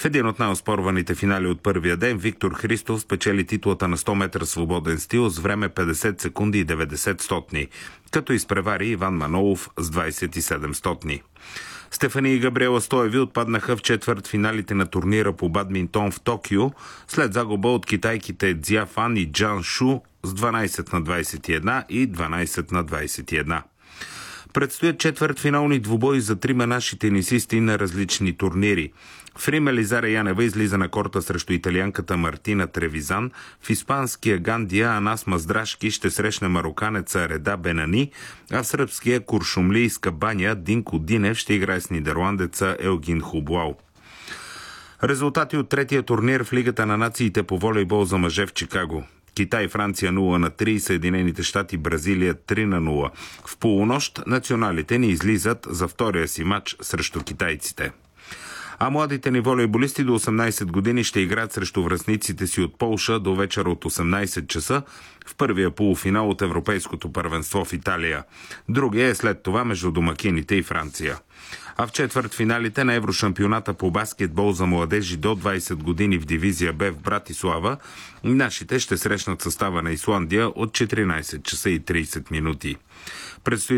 един от най-оспорваните финали от първия ден Виктор Христов спечели титлата на 100 метра свободен стил с време 50 секунди и 90 стотни, като изпревари Иван Манолов с 27 стотни. Стефани и Габриела Стоеви отпаднаха в четвъртфиналите на турнира по бадминтон в Токио след загуба от китайките Цзя Фан и Джан Шу с 12-21 и 12-21. Предстоят четвъртфинални двубои за трима наши тенисисти на различни турнири. В Рим Елизара Янева излиза на корта срещу италианката Мартина Тревизан, в испанския Гандия Анас Маздрашки ще срещне мароканеца Реда Бенани, а в сръбския куршумлийска баня Динко Динев ще играе с нидерландеца Елгин Хублау. Резултати от третия турнир в Лигата на нациите по волейбол за мъже в Чикаго. Китай и Франция 0-3, Съединените щати Бразилия 3-0. В полунощ националите ни излизат за втория си матч срещу китайците. А младите ни волейболисти до 18 години ще играят срещу връстниците си от Полша до вечера от 18 часа в първия полуфинал от Европейското първенство в Италия. Другия е след това между домакините и Франция. А в четвъртфиналите на Еврошампионата по баскетбол за младежи до 20 години в дивизия Б в Братислава нашите ще срещнат състава на Исландия от 14 часа и 30 минути. Предстои